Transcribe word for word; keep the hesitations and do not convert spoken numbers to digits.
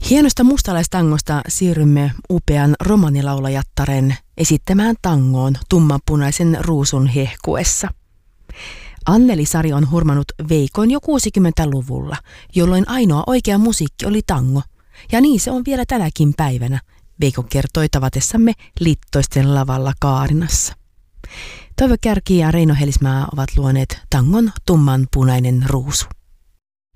Hienosta mustalaistangosta siirrymme upean romanilaulajattaren esittämään tangoon tummanpunaisen ruusun hehkuessa. Anneli Sari on hurmannut Veikon jo kuusikymmentäluvulla, jolloin ainoa oikea musiikki oli tango, ja niin se on vielä tänäkin päivänä, Veikko kertoi tavatessamme Littoisten lavalla Kaarinassa. Toivo Kärki ja Reino Helismaa ovat luoneet tangon tummanpunainen ruusu.